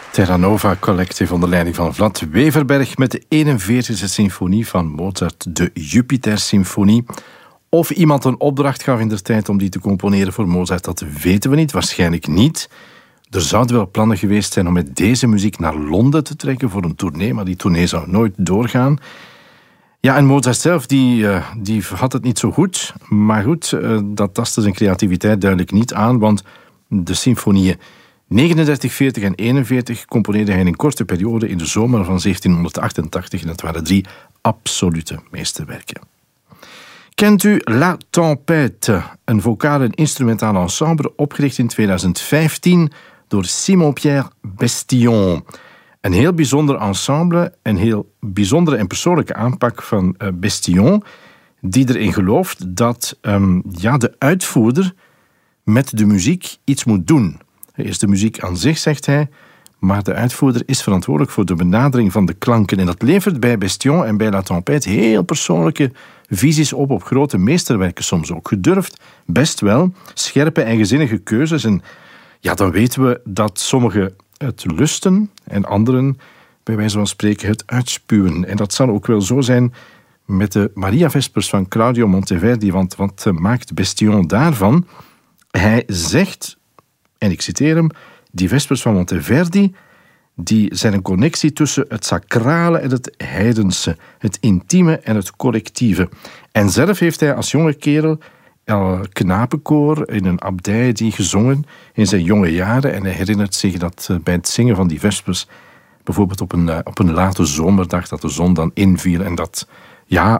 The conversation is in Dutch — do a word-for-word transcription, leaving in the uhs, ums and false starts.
Terra Nova Collective onder leiding van Vlad Weverberg met de eenenveertigste symfonie van Mozart, de Jupiter-symfonie. Of iemand een opdracht gaf in der tijd om die te componeren voor Mozart, dat weten we niet, waarschijnlijk niet. Er zouden wel plannen geweest zijn om met deze muziek naar Londen te trekken voor een tournee, maar die tournee zou nooit doorgaan. Ja, en Mozart zelf, die, uh, die had het niet zo goed. Maar goed, uh, dat tastte zijn creativiteit duidelijk niet aan, want de symfonieën negenendertig, veertig en eenenveertig componeerde hij in een korte periode in de zomer van zeventienhonderdachtentachtig en dat waren drie absolute meesterwerken. Kent u La Tempête, een vocaal en instrumentaal ensemble opgericht in tweeduizend vijftien door Simon-Pierre Bestillon. Een heel bijzonder ensemble, een heel bijzondere en persoonlijke aanpak van uh, Bestillon, die erin gelooft dat um, ja, de uitvoerder met de muziek iets moet doen. Eerst de muziek aan zich, zegt hij, maar de uitvoerder is verantwoordelijk voor de benadering van de klanken. En dat levert bij Bestillon en bij La Tempête heel persoonlijke visies op, op grote meesterwerken, soms ook gedurfd, best wel, scherpe, eigenzinnige keuzes. En ja, dan weten we dat sommigen het lusten en anderen, bij wijze van spreken, het uitspuwen. En dat zal ook wel zo zijn met de Maria-vespers van Claudio Monteverdi, want wat maakt Bestillon daarvan? Hij zegt, en ik citeer hem, die vespers van Monteverdi, die zijn een connectie tussen het sacrale en het heidense, het intieme en het collectieve. En zelf heeft hij als jonge kerel een knapenkoor in een abdij die gezongen in zijn jonge jaren. En hij herinnert zich dat bij het zingen van die vespers, bijvoorbeeld op een, op een late zomerdag, dat de zon dan inviel en dat ja,